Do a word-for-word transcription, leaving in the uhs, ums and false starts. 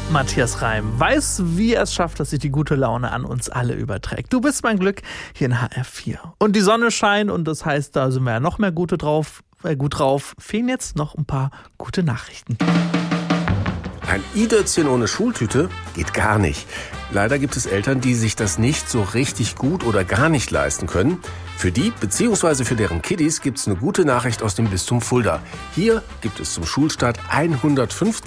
Matthias Reim weiß, wie er es schafft, dass sich die gute Laune an uns alle überträgt. Du bist mein Glück hier in H R vier. Und die Sonne scheint und das heißt, da sind wir ja noch mehr gute drauf, äh, gut drauf. Fehlen jetzt noch ein paar gute Nachrichten. Ein i-Dötzchen ohne Schultüte geht gar nicht. Leider gibt es Eltern, die sich das nicht so richtig gut oder gar nicht leisten können. Für die bzw. für deren Kiddies gibt es eine gute Nachricht aus dem Bistum Fulda. Hier gibt es zum Schulstart hundertfünfzig